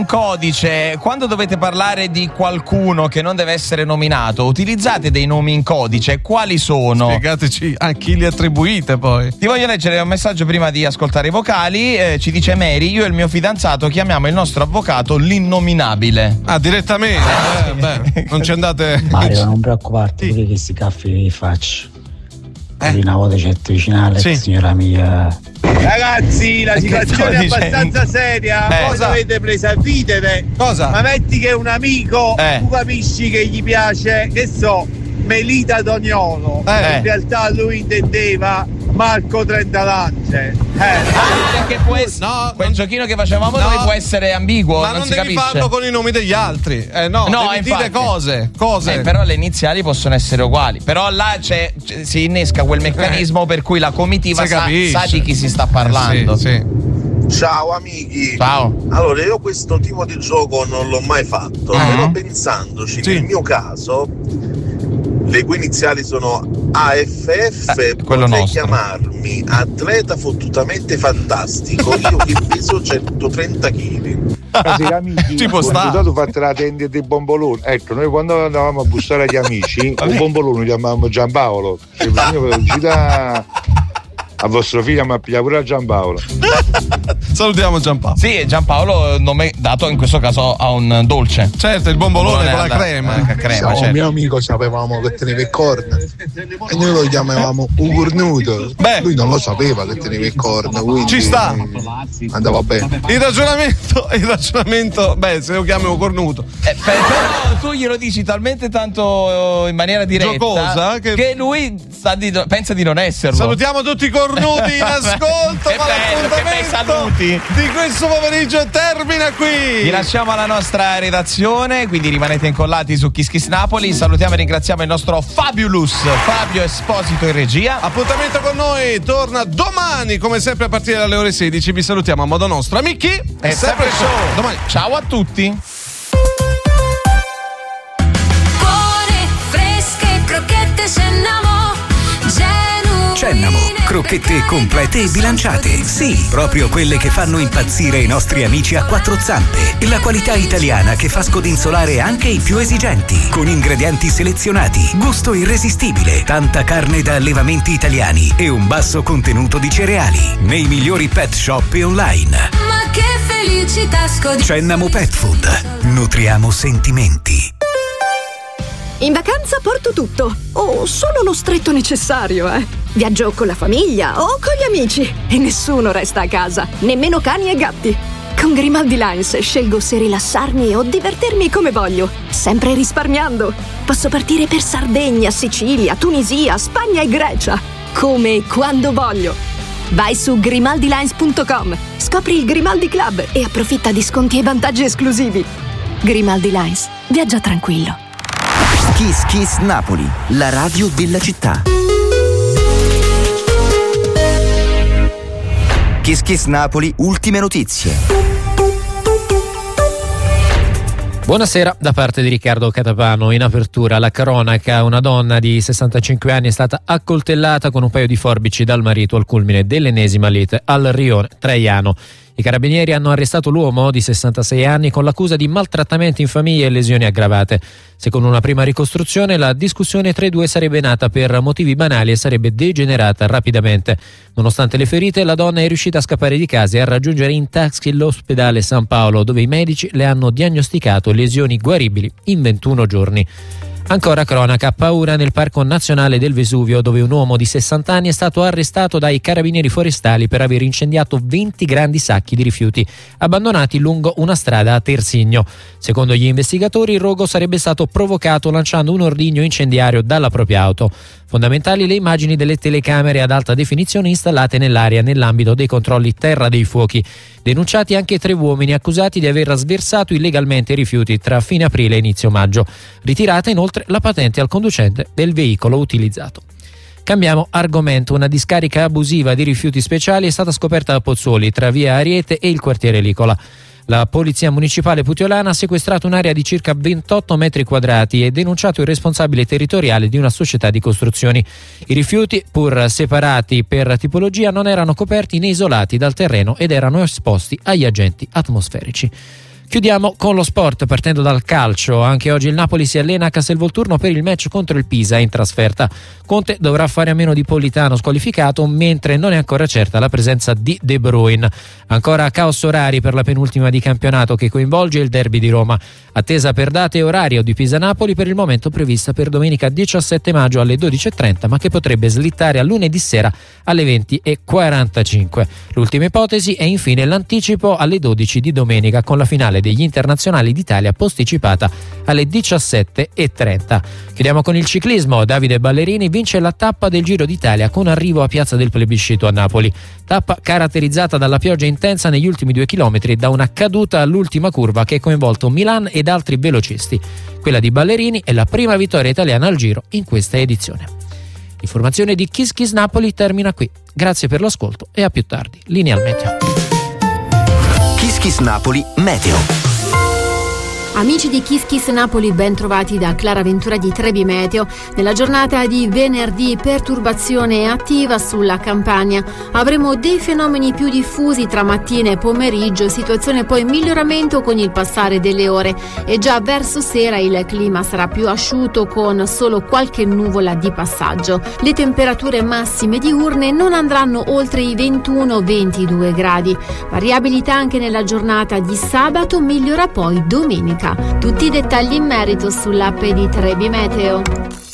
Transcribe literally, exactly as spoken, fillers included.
Codice, quando dovete parlare di qualcuno che non deve essere nominato, utilizzate dei nomi in codice. Quali sono? Spiegateci a chi li attribuite poi. Ti voglio leggere un messaggio prima di ascoltare i vocali. eh, Ci dice Mary: io e il mio fidanzato chiamiamo il nostro avvocato l'innominabile. Ah, direttamente? eh, beh, non ci andate. Mario, non preoccuparti, pure che questi caffi li faccio. Eh. Una volta certo vicino alla Sì. signora mia. Ragazzi, la Che situazione è sto abbastanza seria. Eh, Voi cosa? l'avete presa a ridere. Cosa? Ma metti che un amico, Eh. tu capisci che gli piace, che so, Melita Toniolo. Eh. In realtà lui intendeva Marco Trentalance. Eh. Perché può essere, No, quel non- giochino che facevamo No. noi può essere ambiguo. Ma non, non, si devi capisce. farlo con i nomi degli altri. Eh no, No, devi infatti. dire cose. Cose. Eh, però le iniziali possono essere uguali. Però là c'è, c'è- si innesca quel meccanismo per cui la comitiva Si sa, capisce. sa di chi si sta parlando. Eh, sì, sì. Ciao amici. Ciao. Allora, io questo tipo di gioco non l'ho mai fatto, Ah. però pensandoci, Sì. nel mio caso le cui iniziali sono A F F, Eh, quello potrei nostro. chiamarmi atleta fottutamente fantastico, io che peso centotrenta chili. Ci può stare. Tu fate la tenda dei bomboloni. Ecco, noi quando andavamo a bussare agli amici, Vabbè. un bombolone lo chiamavamo Giampaolo. Cioè, per mia velocità a vostro figlio mi appiglia pure a Giampaolo. Salutiamo Giampaolo. Sì, Giampaolo, nome dato in questo caso a un dolce. Certo, il bombolone con la alla- crema. eh, crema, certo. mio amico sapevamo che teneva il corno e noi lo chiamavamo un cornuto. Beh. Lui non lo sapeva che teneva il corno, quindi Ci sta. andava bene. Il ragionamento, il ragionamento, beh, se lo chiamiamo cornuto. Eh, per- però tu glielo dici talmente tanto eh, in maniera diretta Giocosa, che- lui sa di- pensa di non esserlo. Salutiamo tutti i cornuti in ascolto. Che ma bello, che bei saluti. di questo pomeriggio termina qui. Vi lasciamo alla nostra redazione, quindi rimanete incollati su Kiss Kiss Napoli. Salutiamo e ringraziamo il nostro Fabulous Fabio Esposito in regia. Appuntamento con noi torna domani, come sempre a partire dalle ore sedici. Vi salutiamo a modo nostro, amici. È sempre show. Domani. Ciao a tutti. Buone, fresche, crocchette Cennamo, genuine. Cennamo, crocchette complete e bilanciate. Sì, proprio quelle che fanno impazzire i nostri amici a quattro zampe. La qualità italiana che fa scodinzolare anche i più esigenti. Con ingredienti selezionati, gusto irresistibile, tanta carne da allevamenti italiani e un basso contenuto di cereali. Nei migliori pet shop e online. Ma che felicità scodi. Cennamo Pet Food. Nutriamo sentimenti. In vacanza porto tutto, o solo lo stretto necessario, eh. Viaggio con la famiglia o con gli amici e nessuno resta a casa, nemmeno cani e gatti. Con Grimaldi Lines scelgo se rilassarmi o divertirmi come voglio, sempre risparmiando. Posso partire per Sardegna, Sicilia, Tunisia, Spagna e Grecia, come e quando voglio. Vai su grimaldi lines punto com, scopri il Grimaldi Club e approfitta di sconti e vantaggi esclusivi. Grimaldi Lines, viaggia tranquillo. Kiss Kiss Napoli, la radio della città. Kiss Kiss Napoli, ultime notizie. Buonasera da parte di Riccardo Catapano. In apertura la cronaca: una donna di sessantacinque anni è stata accoltellata con un paio di forbici dal marito al culmine dell'ennesima lite al rione Traiano. I carabinieri hanno arrestato l'uomo di sessantasei anni con l'accusa di maltrattamenti in famiglia e lesioni aggravate. Secondo una prima ricostruzione, la discussione tra i due sarebbe nata per motivi banali e sarebbe degenerata rapidamente. Nonostante le ferite, la donna è riuscita a scappare di casa e a raggiungere in taxi l'ospedale San Paolo, dove i medici le hanno diagnosticato lesioni guaribili in ventuno giorni. Ancora cronaca, paura nel Parco Nazionale del Vesuvio, dove un uomo di sessanta anni è stato arrestato dai carabinieri forestali per aver incendiato venti grandi sacchi di rifiuti abbandonati lungo una strada a Tersigno. Secondo gli investigatori, il rogo sarebbe stato provocato lanciando un ordigno incendiario dalla propria auto. Fondamentali le immagini delle telecamere ad alta definizione installate nell'area nell'ambito dei controlli terra dei fuochi. Denunciati anche tre uomini accusati di aver sversato illegalmente rifiuti tra fine aprile e inizio maggio. Ritirata inoltre la patente al conducente del veicolo utilizzato. Cambiamo argomento. Una discarica abusiva di rifiuti speciali è stata scoperta a Pozzuoli, tra via Ariete e il quartiere Licola. La Polizia Municipale Putiolana ha sequestrato un'area di circa ventotto metri quadrati e denunciato il responsabile territoriale di una società di costruzioni. I rifiuti, pur separati per tipologia, non erano coperti né isolati dal terreno ed erano esposti agli agenti atmosferici. Chiudiamo con lo sport partendo dal calcio. Anche oggi il Napoli si allena a Castelvolturno per il match contro il Pisa in trasferta. Conte dovrà fare a meno di Politano squalificato, mentre non è ancora certa la presenza di De Bruyne. Ancora caos orari per la penultima di campionato che coinvolge il derby di Roma. Attesa per date e orario di Pisa-Napoli per il momento prevista per domenica diciassette maggio alle dodici e trenta, ma che potrebbe slittare a lunedì sera alle venti e quarantacinque. L'ultima ipotesi è infine l'anticipo alle dodici di domenica con la finale degli internazionali d'Italia posticipata alle diciassette e trenta. Chiudiamo con il ciclismo. Davide Ballerini vince la tappa del Giro d'Italia con arrivo a Piazza del Plebiscito a Napoli. Tappa caratterizzata dalla pioggia intensa negli ultimi due chilometri e da una caduta all'ultima curva che ha coinvolto Milan ed altri velocisti. Quella di Ballerini è la prima vittoria italiana al Giro in questa edizione. L'informazione di Kiss Kiss Napoli termina qui. Grazie per l'ascolto e a più tardi. Linea al meteo. Kiss Kiss Napoli Meteo. Amici di Kiss Kiss Napoli, ben trovati da Clara Ventura di Trebi Meteo. Nella giornata di venerdì perturbazione attiva sulla Campania. Avremo dei fenomeni più diffusi tra mattina e pomeriggio, situazione poi in miglioramento con il passare delle ore e già verso sera il clima sarà più asciutto con solo qualche nuvola di passaggio. Le temperature massime diurne non andranno oltre i ventuno ventidue gradi. Variabilità anche nella giornata di sabato, migliora poi domenica. Tutti i dettagli in merito sull'app di Trebi Meteo.